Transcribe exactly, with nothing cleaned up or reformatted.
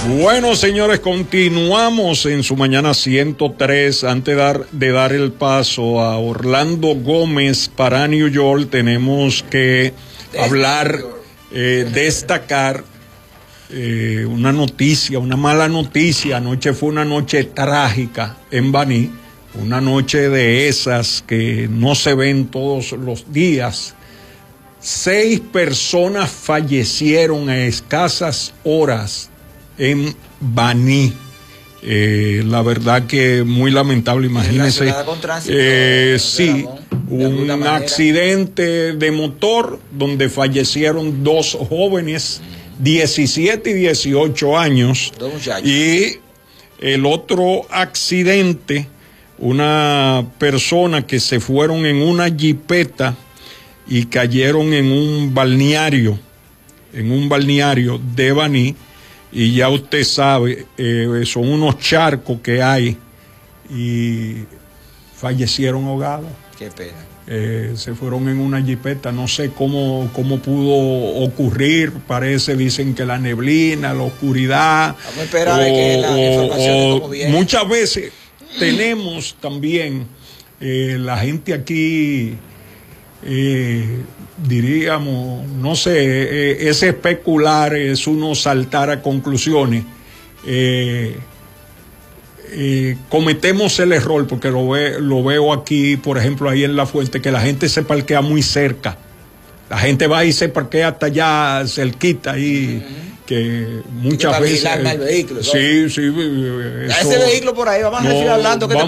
Bueno, señores, continuamos en su mañana ciento tres. Antes de dar, de dar el paso a Orlando Gómez para New York, tenemos que hablar, eh, destacar eh, una noticia, una mala noticia. Anoche fue una noche trágica en Baní, una noche de esas que no se ven todos los días. Seis personas fallecieron a escasas horas en Baní. Eh, la verdad que muy lamentable, imagínense. Eh, sí, un accidente de motor donde fallecieron dos jóvenes, diecisiete y dieciocho años. Dos muchachos. Y el otro accidente, una persona que se fueron en una jipeta y cayeron en un balneario, en un balneario de Baní. Y ya usted sabe, eh, son unos charcos que hay y fallecieron ahogados. Qué pena. Eh, se fueron en una jipeta, no sé cómo, cómo pudo ocurrir, parece, dicen que la neblina, la oscuridad. Vamos a esperar o, que la información o, como viene. Muchas veces tenemos también eh, la gente aquí, eh, diríamos, no sé, eh, es especular, es uno saltar a conclusiones. Eh, eh, cometemos el error, porque lo, ve, lo veo aquí, por ejemplo, ahí en La Fuente, que la gente se parquea muy cerca. La gente va y se parquea hasta allá cerquita ahí, uh-huh. que muchas y que veces... el vehículo, sí, sí. Eso, ese vehículo por ahí, vamos a no, decir hablando que